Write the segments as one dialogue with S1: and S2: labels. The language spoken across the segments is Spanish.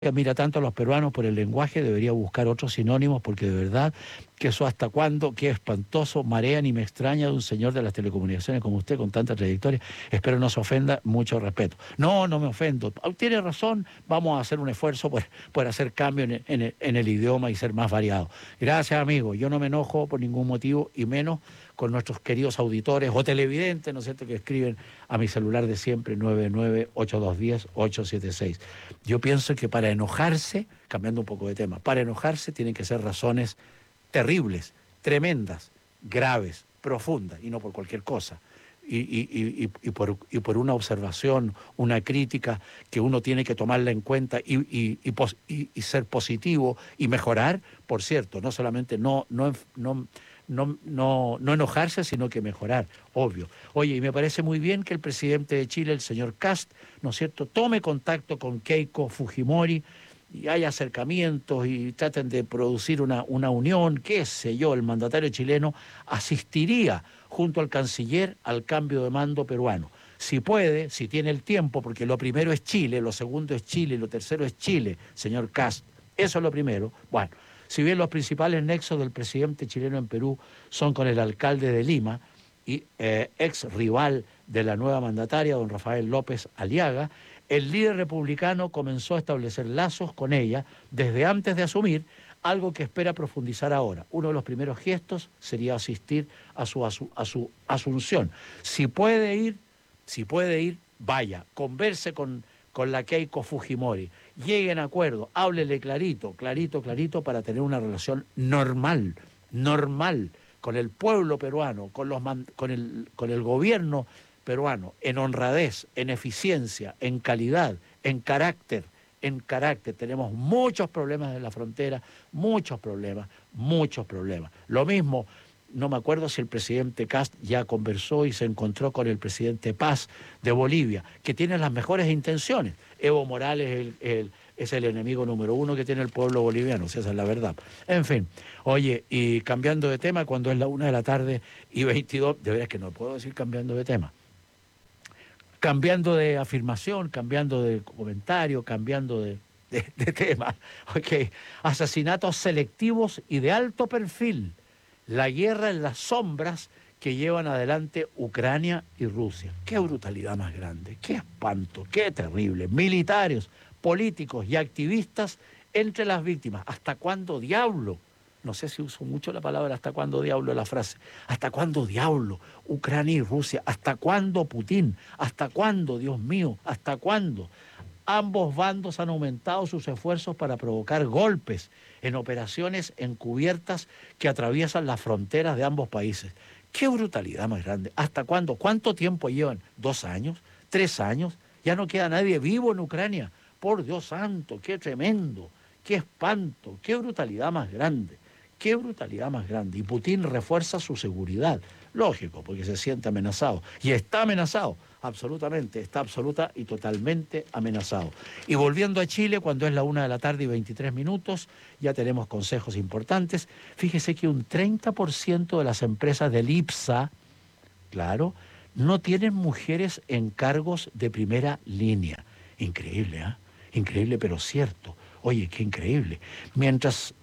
S1: que admira tanto a los peruanos por el lenguaje debería buscar otros sinónimos, porque de verdad que eso hasta cuándo, qué espantoso, marea ni me extraña de un señor de las telecomunicaciones como usted con tanta trayectoria. Espero no se ofenda, mucho respeto. No, no me ofendo. Tiene razón, vamos a hacer un esfuerzo por hacer cambio en el idioma y ser más variado. Gracias, amigo. Yo no me enojo por ningún motivo y menos con nuestros queridos auditores o televidentes, ¿no es cierto?, que escriben a mi celular de siempre, 998210-876. Yo pienso que para enojarse, cambiando un poco de tema, para enojarse tienen que ser razones terribles, tremendas, graves, profundas, y no por cualquier cosa. Y por una observación, una crítica que uno tiene que tomarla en cuenta y ser positivo y mejorar, por cierto, no solamente no enojarse, sino que mejorar, obvio. Oye, y me parece muy bien que el presidente de Chile, el señor Kast, ¿no es cierto?, tome contacto con Keiko Fujimori y haya acercamientos y traten de producir una unión, qué sé yo. El mandatario chileno asistiría junto al canciller al cambio de mando peruano. Si puede, si tiene el tiempo, porque lo primero es Chile, lo segundo es Chile, lo tercero es Chile, señor Kast. Eso es lo primero. Bueno, si bien los principales nexos del presidente chileno en Perú son con el alcalde de Lima y ex rival de la nueva mandataria, don Rafael López Aliaga, el líder republicano comenzó a establecer lazos con ella desde antes de asumir, algo que espera profundizar ahora. Uno de los primeros gestos sería asistir a su asunción. Si puede ir, vaya, converse con la Keiko Fujimori, lleguen a acuerdo, háblele clarito, clarito, clarito, para tener una relación normal, normal, con el pueblo peruano, con el gobierno peruano, en honradez, en eficiencia, en calidad, en carácter. En carácter, tenemos muchos problemas en la frontera, muchos problemas, muchos problemas. Lo mismo, no me acuerdo si el presidente Kast ya conversó y se encontró con el presidente Paz de Bolivia, que tiene las mejores intenciones. Evo Morales es el enemigo número uno que tiene el pueblo boliviano, si esa es la verdad. En fin, oye, y cambiando de tema, cuando es la 1:22, de veras que no puedo decir cambiando de tema. Cambiando de afirmación, cambiando de comentario, cambiando de tema. Ok, asesinatos selectivos y de alto perfil. La guerra en las sombras que llevan adelante Ucrania y Rusia. Qué brutalidad más grande, qué espanto, qué terrible. Militares, políticos y activistas entre las víctimas. ¿Hasta cuándo, diablo? No sé si uso mucho la palabra hasta cuándo, diablo, la frase. ¿Hasta cuándo, diablo? Ucrania y Rusia. ¿Hasta cuándo, Putin? ¿Hasta cuándo, Dios mío? ¿Hasta cuándo? Ambos bandos han aumentado sus esfuerzos para provocar golpes en operaciones encubiertas que atraviesan las fronteras de ambos países. ¡Qué brutalidad más grande! ¿Hasta cuándo? ¿Cuánto tiempo llevan? ¿2 años? ¿3 años? Ya no queda nadie vivo en Ucrania. Por Dios santo, qué tremendo, qué espanto, qué brutalidad más grande. ¡Qué brutalidad más grande! Y Putin refuerza su seguridad. Lógico, porque se siente amenazado. Y está amenazado, absolutamente. Está absoluta y totalmente amenazado. Y volviendo a Chile, cuando es la 1:23 ya tenemos consejos importantes. Fíjese que un 30% de las empresas del IPSA, claro, no tienen mujeres en cargos de primera línea. Increíble, ¿eh? Increíble, pero cierto. Oye, qué increíble. Mientras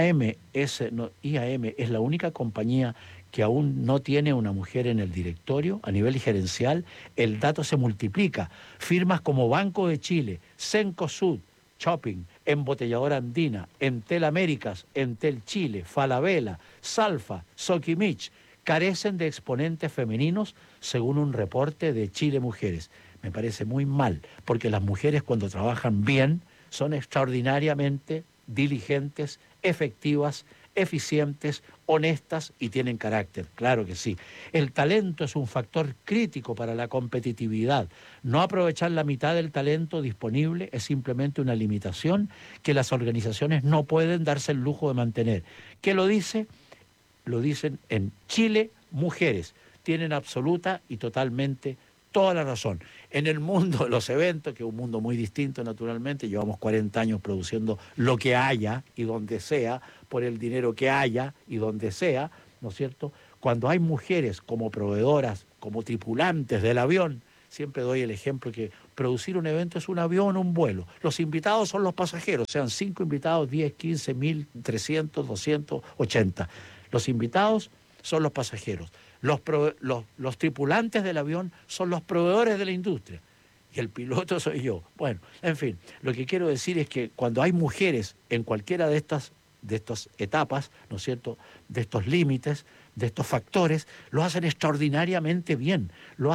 S1: IAM es la única compañía que aún no tiene una mujer en el directorio a nivel gerencial, el dato se multiplica. Firmas como Banco de Chile, Cencosud, Shopping, Embotelladora Andina, Entel Américas, Entel Chile, Falabella, Salfa, Sokimich, carecen de exponentes femeninos según un reporte de Chile Mujeres. Me parece muy mal, porque las mujeres cuando trabajan bien son extraordinariamente diligentes, efectivas, eficientes, honestas y tienen carácter, claro que sí. El talento es un factor crítico para la competitividad. No aprovechar la mitad del talento disponible es simplemente una limitación que las organizaciones no pueden darse el lujo de mantener. ¿Qué lo dice? Lo dicen en Chile Mujeres. Tienen absoluta y totalmente toda la razón. En el mundo de los eventos, que es un mundo muy distinto naturalmente, llevamos 40 años produciendo lo que haya y donde sea, por el dinero que haya y donde sea, ¿no es cierto? Cuando hay mujeres como proveedoras, como tripulantes del avión, siempre doy el ejemplo que producir un evento es un avión o un vuelo. Los invitados son los pasajeros, sean 5 invitados, 10, 15, 1.300, 280. Los invitados son los pasajeros. Los tripulantes del avión son los proveedores de la industria. Y el piloto soy yo. Bueno, en fin, lo que quiero decir es que cuando hay mujeres en cualquiera de estas etapas, ¿no es cierto?, de estos límites, de estos factores, lo hacen extraordinariamente bien,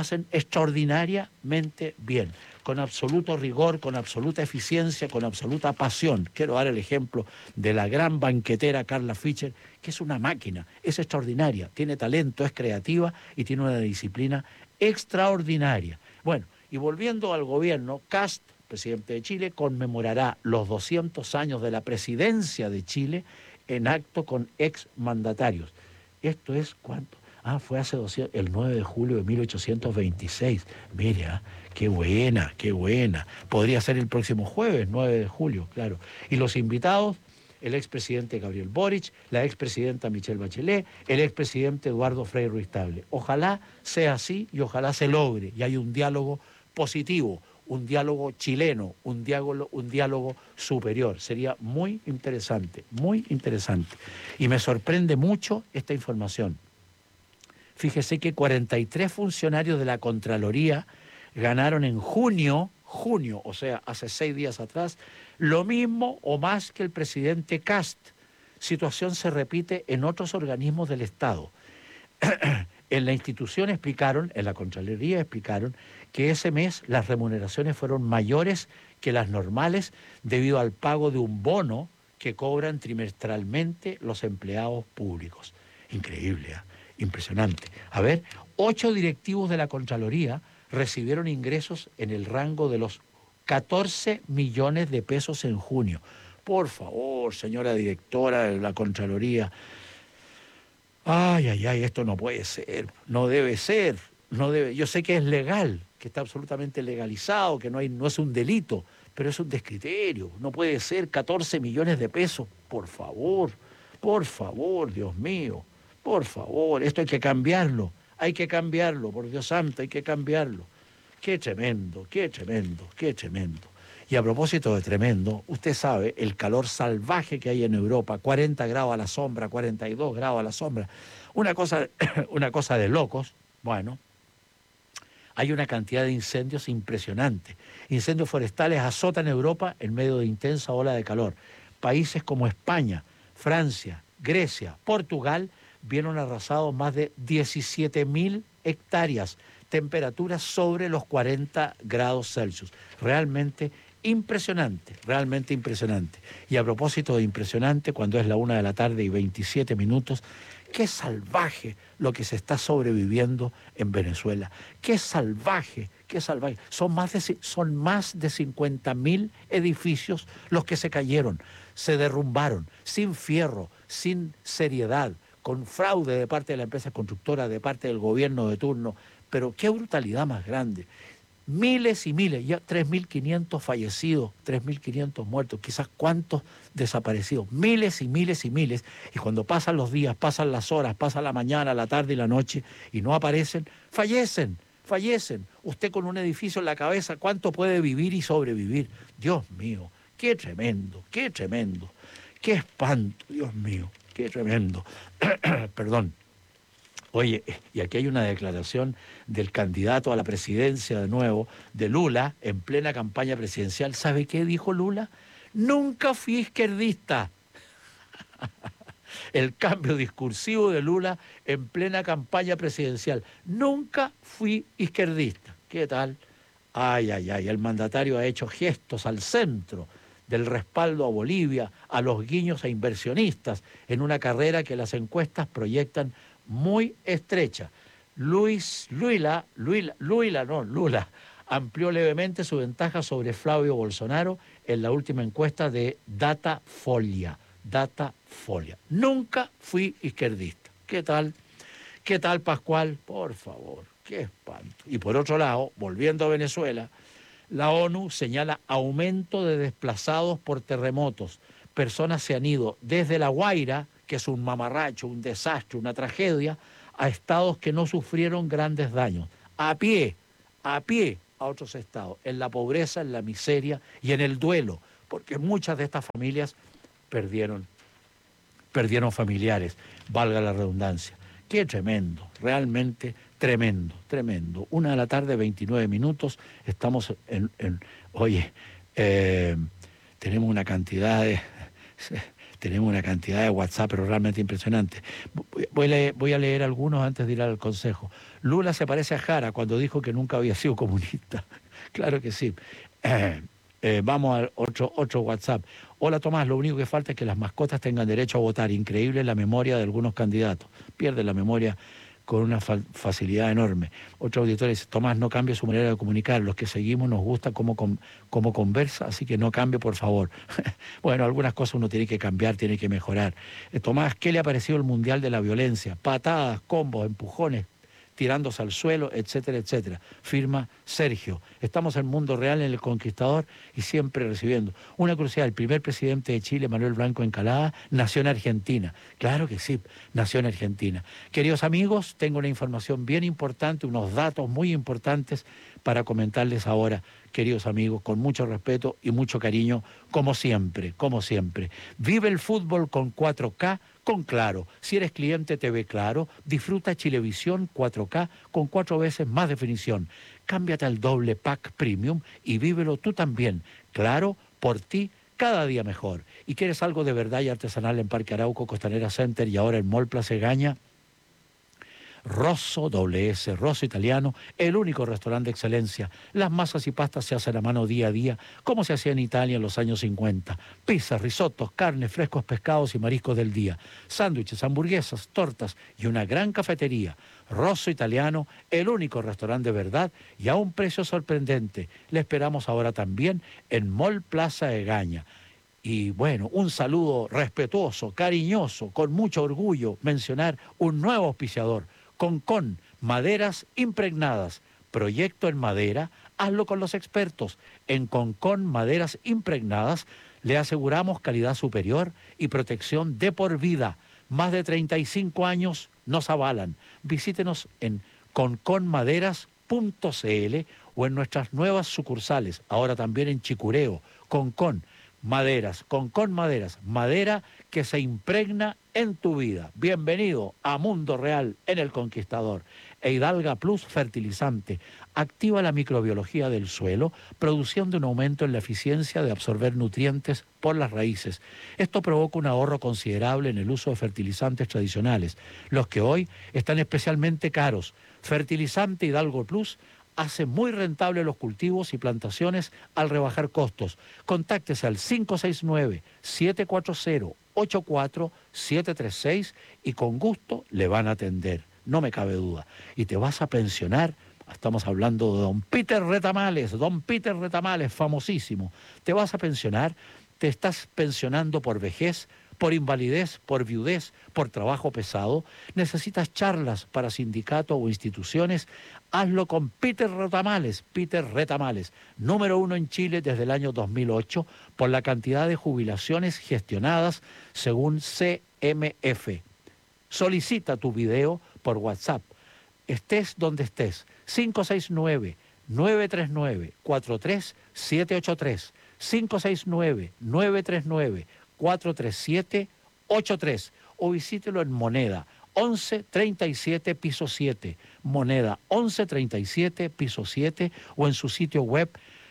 S1: con absoluto rigor, con absoluta eficiencia, con absoluta pasión. Quiero dar el ejemplo de la gran banquetera Carla Fischer, que es una máquina, es extraordinaria, tiene talento, es creativa y tiene una disciplina extraordinaria. Bueno, y volviendo al gobierno, Kast, presidente de Chile, conmemorará los 200 años de la presidencia de Chile en acto con exmandatarios. Esto es, ¿cuánto? Fue hace el 9 de julio de 1826. Mira, qué buena, qué buena. Podría ser el próximo jueves, 9 de julio, claro. Y los invitados, el expresidente Gabriel Boric, la expresidenta Michelle Bachelet, el expresidente Eduardo Frei Ruiz-Tagle. Ojalá sea así y ojalá se logre y hay un diálogo positivo, un diálogo chileno, un diálogo superior. Sería muy interesante, muy interesante. Y me sorprende mucho esta información. Fíjese que 43 funcionarios de la Contraloría ganaron en junio, o sea, hace 6 días atrás, lo mismo o más que el presidente Kast. Situación se repite en otros organismos del Estado. En la institución en la Contraloría explicaron que ese mes las remuneraciones fueron mayores que las normales debido al pago de un bono que cobran trimestralmente los empleados públicos. Increíble, ¿eh? Impresionante. A ver, 8 directivos de la Contraloría recibieron ingresos en el rango de los 14 millones de pesos en junio. Por favor, señora directora de la Contraloría, ay, esto no puede ser, no debe ser, no debe. Yo sé que es legal, que está absolutamente legalizado, que no es un delito, pero es un descriterio. No puede ser 14 millones de pesos, por favor, Dios mío, por favor, esto hay que cambiarlo, por Dios santo, hay que cambiarlo. Qué tremendo, qué tremendo, qué tremendo. Y a propósito de tremendo, usted sabe el calor salvaje que hay en Europa, 40 grados a la sombra, 42 grados a la sombra, una cosa, una cosa de locos. Bueno, hay una cantidad de incendios impresionante. Incendios forestales azotan Europa en medio de intensa ola de calor. Países como España, Francia, Grecia, Portugal vieron arrasados más de 17.000 hectáreas, temperaturas sobre los 40 grados Celsius. Realmente impresionante, realmente impresionante. Y a propósito de impresionante, cuando es la 1 de la tarde y 27 minutos, qué salvaje lo que se está sobreviviendo en Venezuela. Qué salvaje, qué salvaje. Son más de 50.000 edificios los que se cayeron, se derrumbaron, sin fierro, sin seriedad, con fraude de parte de la empresa constructora, de parte del gobierno de turno. Pero qué brutalidad más grande. Miles y miles, ya 3.500 fallecidos, 3.500 muertos, quizás cuántos desaparecidos, miles y miles y miles. Y cuando pasan los días, pasan las horas, pasa la mañana, la tarde y la noche y no aparecen, fallecen. Usted con un edificio en la cabeza, ¿cuánto puede vivir y sobrevivir? Dios mío, qué tremendo, qué espanto, Dios mío, qué tremendo. Perdón. Oye, y aquí hay una declaración del candidato a la presidencia de nuevo, de Lula, en plena campaña presidencial. ¿Sabe qué dijo Lula? Nunca fui izquierdista. El cambio discursivo de Lula en plena campaña presidencial. Nunca fui izquierdista. ¿Qué tal? El mandatario ha hecho gestos al centro del respaldo a Bolivia, a los guiños a inversionistas, en una carrera que las encuestas proyectan muy estrecha. Lula amplió levemente su ventaja sobre Flavio Bolsonaro en la última encuesta de Datafolia. Nunca fui izquierdista. ¿Qué tal? ¿Qué tal, Pascual? Por favor, qué espanto. Y por otro lado, volviendo a Venezuela, la ONU señala aumento de desplazados por terremotos. Personas se han ido desde La Guaira, que es un mamarracho, un desastre, una tragedia, a estados que no sufrieron grandes daños. A pie, a pie a otros estados, en la pobreza, en la miseria y en el duelo, porque muchas de estas familias perdieron familiares, valga la redundancia. Qué tremendo, realmente tremendo, tremendo. 1 de la tarde, 29 minutos, estamos oye, tenemos una cantidad de... Tenemos una cantidad de WhatsApp, pero realmente impresionante. Voy a leer algunos antes de ir al consejo. Lula se parece a Jara cuando dijo que nunca había sido comunista. Claro que sí. Vamos al otro WhatsApp. Hola Tomás, lo único que falta es que las mascotas tengan derecho a votar. Increíble la memoria de algunos candidatos. Pierden la memoria con una facilidad enorme. Otro auditor dice, Tomás, no cambie su manera de comunicar. Los que seguimos nos gusta cómo conversa, así que no cambie, por favor. Bueno, algunas cosas uno tiene que cambiar, tiene que mejorar. Tomás, ¿qué le ha parecido el Mundial de la Violencia? Patadas, combos, empujones, tirándose al suelo, etcétera, etcétera. Firma Sergio. Estamos en el mundo real, en El Conquistador, y siempre recibiendo. Una curiosidad, el primer presidente de Chile, Manuel Blanco Encalada, nació en Argentina. Claro que sí, nació en Argentina. Queridos amigos, tengo una información bien importante, unos datos muy importantes para comentarles ahora, queridos amigos, con mucho respeto y mucho cariño, como siempre, como siempre. Vive el fútbol con 4K, con Claro. Si eres cliente TV Claro, disfruta Chilevisión 4K con 4 veces más definición. Cámbiate al doble pack premium y vívelo tú también. Claro, por ti, cada día mejor. ¿Y quieres algo de verdad y artesanal en Parque Arauco, Costanera Center y ahora en Mall Plaza Egaña? Rosso, Rosso Italiano, el único restaurante de excelencia. Las masas y pastas se hacen a mano día a día, como se hacía en Italia en los años 50. Pizzas, risotos, carnes, frescos pescados y mariscos del día. Sándwiches, hamburguesas, tortas y una gran cafetería. Rosso Italiano, el único restaurante de verdad y a un precio sorprendente. Le esperamos ahora también en Mall Plaza Egaña. Y bueno, un saludo respetuoso, cariñoso, con mucho orgullo, mencionar un nuevo auspiciador. Concon, maderas impregnadas. Proyecto en madera, hazlo con los expertos. En Concon, maderas impregnadas, le aseguramos calidad superior y protección de por vida. Más de 35 años nos avalan. Visítenos en conconmaderas.cl o en nuestras nuevas sucursales, ahora también en Chicureo. Concon Maderas, Concon Maderas, madera que se impregna en tu vida. Bienvenido a Mundo Real en El Conquistador. Hidalga Plus Fertilizante activa la microbiología del suelo, produciendo un aumento en la eficiencia de absorber nutrientes por las raíces. Esto provoca un ahorro considerable en el uso de fertilizantes tradicionales, los que hoy están especialmente caros. Fertilizante Hidalgo Plus hace muy rentable los cultivos y plantaciones al rebajar costos. Contáctese al 569-740-84736 y con gusto le van a atender, no me cabe duda. Y te vas a pensionar, estamos hablando de don Peter Retamales, famosísimo. Te vas a pensionar, te estás pensionando por vejez, por invalidez, por viudez, por trabajo pesado, necesitas charlas para sindicatos o instituciones, hazlo con Peter Retamales, número 1 en Chile desde el año 2008, por la cantidad de jubilaciones gestionadas según CMF. Solicita tu video por WhatsApp, estés donde estés, 569-939-43783, 569-939-43783 o visítelo en Moneda 1137 piso 7, Moneda 1137 piso 7 o en su sitio web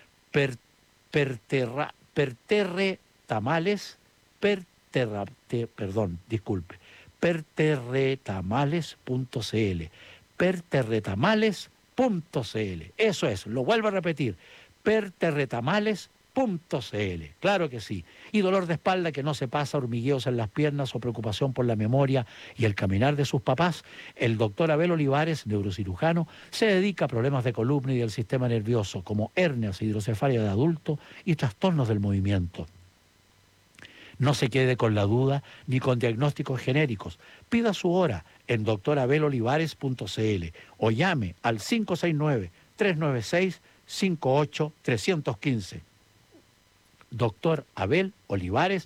S1: perterretamales.cl, perterretamales.cl. Eso es, lo vuelvo a repetir, perterretamales.cl. Claro que sí. Y dolor de espalda que no se pasa, hormigueos en las piernas o preocupación por la memoria y el caminar de sus papás, el doctor Abel Olivares, neurocirujano, se dedica a problemas de columna y del sistema nervioso, como hernias, hidrocefalia de adulto y trastornos del movimiento. No se quede con la duda ni con diagnósticos genéricos. Pida su hora en doctorabelolivares.cl o llame al 569-396-58315. Doctor Abel Olivares.cl.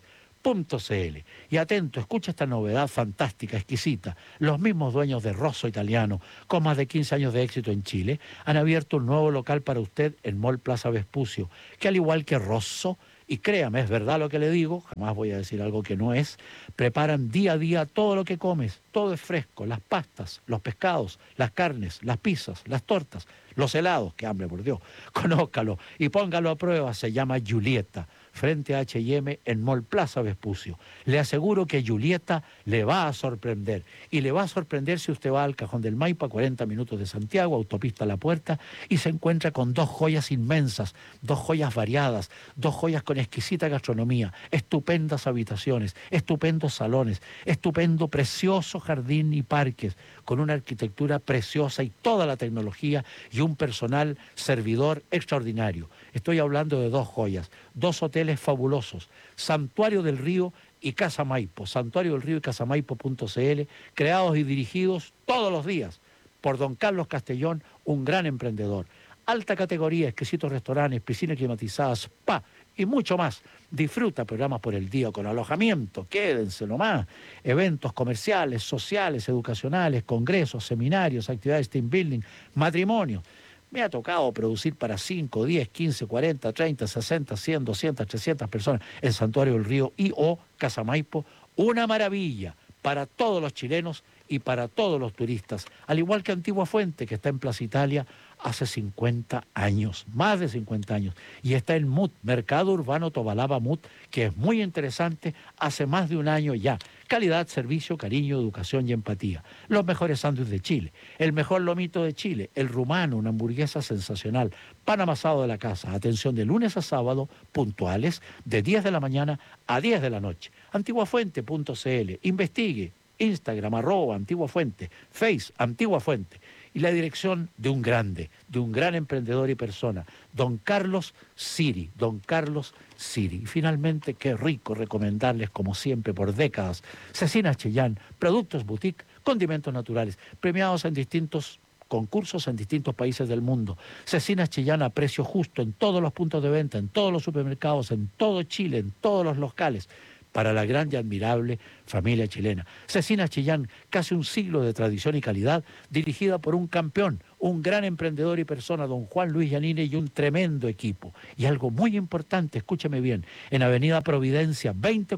S1: Y atento, escucha esta novedad fantástica, exquisita. Los mismos dueños de Rosso Italiano, con más de 15 años de éxito en Chile, han abierto un nuevo local para usted en Mall Plaza Vespucio, que al igual que Rosso, y créame, es verdad lo que le digo, jamás voy a decir algo que no es, preparan día a día todo lo que comes, todo es fresco, las pastas, los pescados, las carnes, las pizzas, las tortas, los helados, qué hambre por Dios, conózcalo y póngalo a prueba, se llama Julieta, frente a H&M en Mall Plaza Vespucio. Le aseguro que Julieta le va a sorprender, y le va a sorprender si usted va al Cajón del Maipo, a 40 minutos de Santiago, autopista La Puerta, y se encuentra con dos joyas inmensas, dos joyas variadas, dos joyas con exquisita gastronomía, estupendas habitaciones, estupendos salones, estupendo, precioso jardín y parques, con una arquitectura preciosa y toda la tecnología y un personal servidor extraordinario. Estoy hablando de dos joyas, dos hoteles fabulosos, Santuario del Río y Casa Maipo, Santuario del Río y casamaipo.cl, creados y dirigidos todos los días por don Carlos Castellón, un gran emprendedor. Alta categoría, exquisitos restaurantes, piscinas climatizadas, spa y mucho más. Disfruta programas por el día con alojamiento, quédense nomás, eventos comerciales, sociales, educacionales, congresos, seminarios, actividades team building, matrimonios. Me ha tocado producir para 5, 10, 15, 40, 30, 60, 100, 200, 300 personas en Santuario del Río y o Casa Maipo. Una maravilla para todos los chilenos y para todos los turistas. Al igual que Antigua Fuente, que está en Plaza Italia hace 50 años, más de 50 años. Y está en MUT, Mercado Urbano Tobalaba MUT, que es muy interesante, hace más de un año ya. Calidad, servicio, cariño, educación y empatía. Los mejores sándwiches de Chile, el mejor lomito de Chile, el rumano, una hamburguesa sensacional, pan amasado de la casa. Atención de lunes a sábado, puntuales, de 10 de la mañana a 10 de la noche. Antiguafuente.cl, investigue, Instagram, @Antiguafuente, Face, Antigua Fuente. Y la dirección de un grande, de un gran emprendedor y persona, don Carlos Siri, don Carlos Siri. Y finalmente, qué rico recomendarles, como siempre, por décadas, Cecinas Chillán, productos boutique, condimentos naturales, premiados en distintos concursos en distintos países del mundo. Cecinas Chillán a precio justo en todos los puntos de venta, en todos los supermercados, en todo Chile, en todos los locales, para la gran y admirable familia chilena. Cecinas Chillán, casi un siglo de tradición y calidad, dirigida por un campeón, un gran emprendedor y persona, don Juan Luis Yanine, y un tremendo equipo. Y algo muy importante, escúcheme bien, en Avenida Providencia,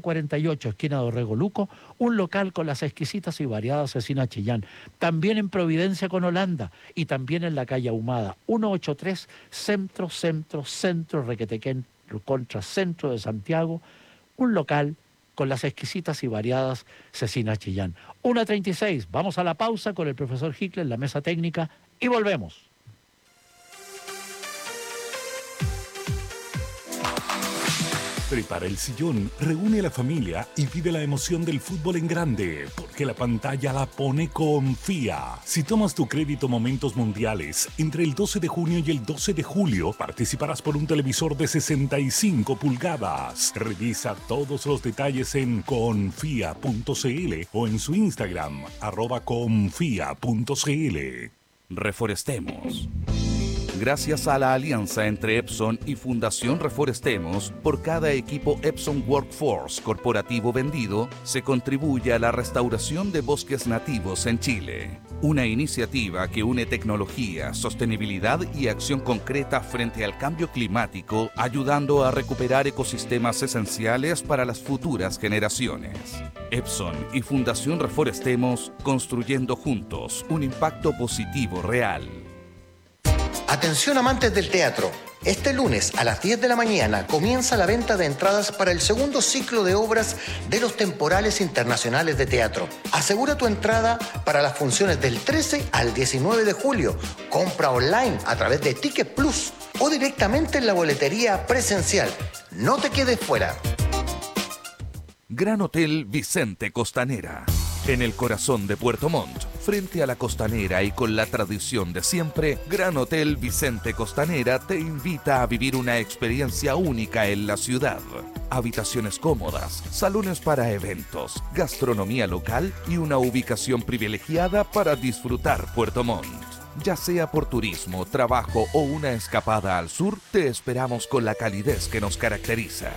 S1: 2048, esquina Dorrego Luco, un local con las exquisitas y variadas Cecinas Chillán. También en Providencia con Holanda, y también en la calle Ahumada, 183, Centro, Requetequén, contra Centro de Santiago, un local con las exquisitas y variadas Cecinas Chillán. 1:36, vamos a la pausa con el profesor Hickler en la mesa técnica y volvemos.
S2: Prepara el sillón, reúne a la familia y vive la emoción del fútbol en grande, porque la pantalla la pone Confía. Si tomas tu crédito Momentos Mundiales entre el 12 de junio y el 12 de julio, participarás por un televisor de 65 pulgadas. Revisa todos los detalles en confia.cl o en su Instagram, @confia.cl.
S3: Reforestemos. Gracias a la alianza entre Epson y Fundación Reforestemos, por cada equipo Epson Workforce corporativo vendido, se contribuye a la restauración de bosques nativos en Chile. Una iniciativa que une tecnología, sostenibilidad y acción concreta frente al cambio climático, ayudando a recuperar ecosistemas esenciales para las futuras generaciones. Epson y Fundación Reforestemos, construyendo juntos un impacto positivo real.
S4: Atención amantes del teatro. Este lunes a las 10 de la mañana comienza la venta de entradas para el segundo ciclo de obras de los temporales internacionales de teatro. Asegura tu entrada para las funciones del 13 al 19 de julio. Compra online a través de Ticket Plus o directamente en la boletería presencial. No te quedes fuera.
S3: Gran Hotel Vicente Costanera. En el corazón de Puerto Montt, frente a la costanera y con la tradición de siempre, Gran Hotel Vicente Costanera te invita a vivir una experiencia única en la ciudad. Habitaciones cómodas, salones para eventos, gastronomía local y una ubicación privilegiada para disfrutar Puerto Montt. Ya sea por turismo, trabajo o una escapada al sur, te esperamos con la calidez que nos caracteriza.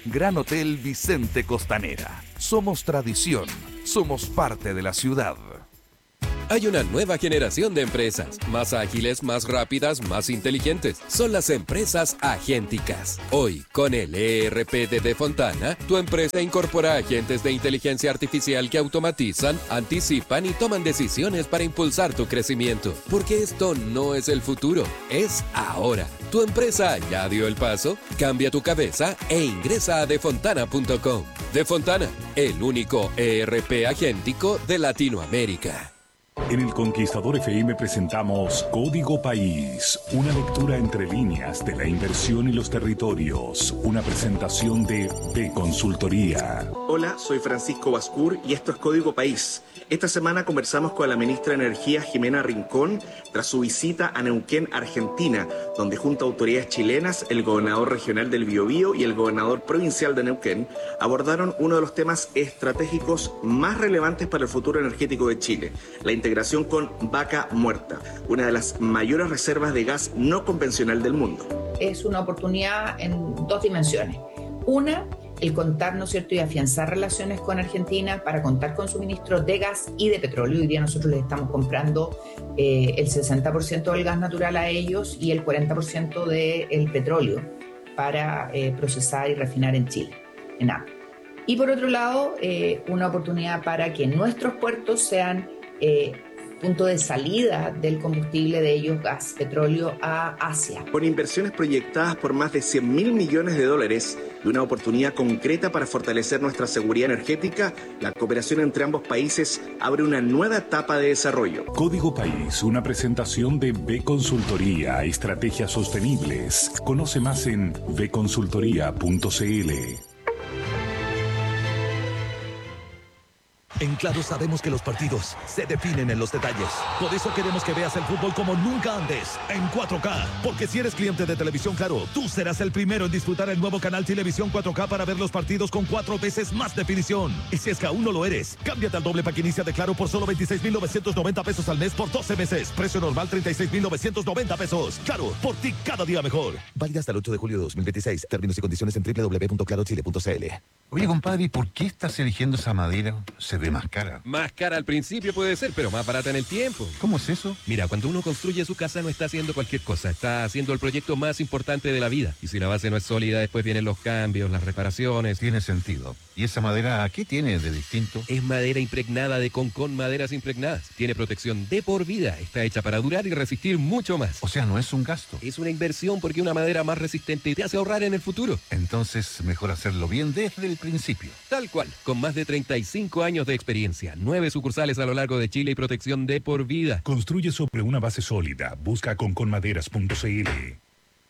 S3: Gran Hotel Vicente Costanera. Somos tradición, somos parte de la ciudad.
S5: Hay una nueva generación de empresas, más ágiles, más rápidas, más inteligentes. Son las empresas agénticas. Hoy, con el ERP de Defontana, tu empresa incorpora agentes de inteligencia artificial que automatizan, anticipan y toman decisiones para impulsar tu crecimiento. Porque esto no es el futuro, es ahora. ¿Tu empresa ya dio el paso? Cambia tu cabeza e ingresa a defontana.com. Defontana, el único ERP agéntico de Latinoamérica.
S2: En el Conquistador FM presentamos Código País, una lectura entre líneas de la inversión y los territorios, una presentación de Consultoría.
S6: Hola, soy Francisco Bascur y esto es Código País. Esta semana conversamos con la ministra de Energía, Jimena Rincón, tras su visita a Neuquén, Argentina, donde junto a autoridades chilenas, el gobernador regional del Biobío y el gobernador provincial de Neuquén abordaron uno de los temas estratégicos más relevantes para el futuro energético de Chile, la integración con Vaca Muerta, una de las mayores reservas de gas no convencional del mundo.
S7: Es una oportunidad en dos dimensiones. Una, el contar, ¿no es cierto?, y afianzar relaciones con Argentina para contar con suministros de gas y de petróleo. Hoy día nosotros les estamos comprando el 60% del gas natural a ellos y el 40% del petróleo para procesar y refinar en Chile, en APA. Y por otro lado, una oportunidad para que nuestros puertos sean punto de salida del combustible de ellos, gas, petróleo, a Asia.
S6: Con inversiones proyectadas por más de $100.000 millones y una oportunidad concreta para fortalecer nuestra seguridad energética, la cooperación entre ambos países abre una nueva etapa de desarrollo.
S2: Código País, una presentación de Consultoría, estrategias sostenibles. Conoce más en bconsultoría.cl.
S8: En Claro sabemos que los partidos se definen en los detalles. Por eso queremos que veas el fútbol como nunca antes, en 4K. Porque si eres cliente de Televisión Claro, tú serás el primero en disfrutar el nuevo canal Televisión 4K para ver los partidos con 4 veces más definición. Y si es que aún no lo eres, cámbiate al doble pack inicia de Claro por solo 26.990 pesos al mes por 12 meses. Precio normal 36.990 pesos. Claro, por ti cada día mejor. Válida hasta el 8 de julio de 2026. Términos y condiciones en www.clarochile.cl.
S9: Oye, compadre, ¿y por qué estás eligiendo esa madera? Se ve más cara.
S5: Más cara al principio puede ser, pero más barata en el tiempo.
S9: ¿Cómo es eso?
S5: Mira, cuando uno construye su casa no está haciendo cualquier cosa, está haciendo el proyecto más importante de la vida. Y si la base no es sólida, después vienen los cambios, las reparaciones.
S9: Tiene sentido. ¿Y esa madera qué tiene de distinto?
S5: Es madera impregnada de Concon Maderas Impregnadas. Tiene protección de por vida, está hecha para durar y resistir mucho más.
S9: O sea, no es un gasto.
S5: Es una inversión porque una madera más resistente te hace ahorrar en el futuro.
S9: Entonces, mejor hacerlo bien desde el principio.
S5: Tal cual, con más de 35 años de experiencia, 9 sucursales a lo largo de Chile y protección de por vida.
S2: Construye sobre una base sólida. Busca conconmaderas.cl.